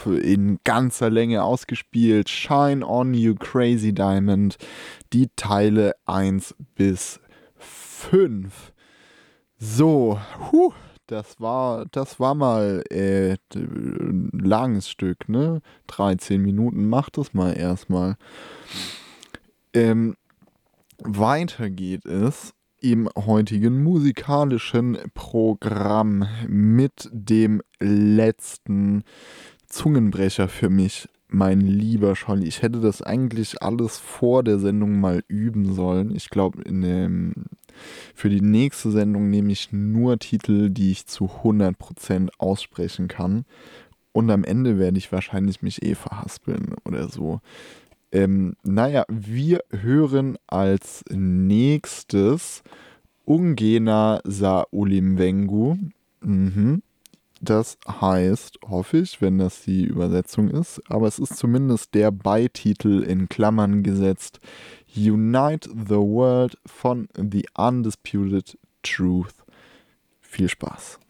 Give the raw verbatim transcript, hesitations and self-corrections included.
in ganzer Länge ausgespielt. Shine On You Crazy Diamond, die Teile eins bis fünf. So, huh, das war, das war mal äh, ein langes Stück, ne? dreizehn Minuten, macht das mal erstmal. Ähm, weiter geht es im heutigen musikalischen Programm mit dem letzten Zungenbrecher für mich, mein lieber Scholli. Ich hätte das eigentlich alles vor der Sendung mal üben sollen. Ich glaube, in dem für die nächste Sendung nehme ich nur Titel, die ich zu hundert Prozent aussprechen kann. Und am Ende werde ich wahrscheinlich mich eh verhaspeln oder so. Ähm, naja, wir hören als nächstes Ungena Sa Ulimwengu. Mhm. Das heißt, hoffe ich, wenn das die Übersetzung ist, aber es ist zumindest der Beititel in Klammern gesetzt, Unite the World von The Undisputed Truth. Viel Spaß.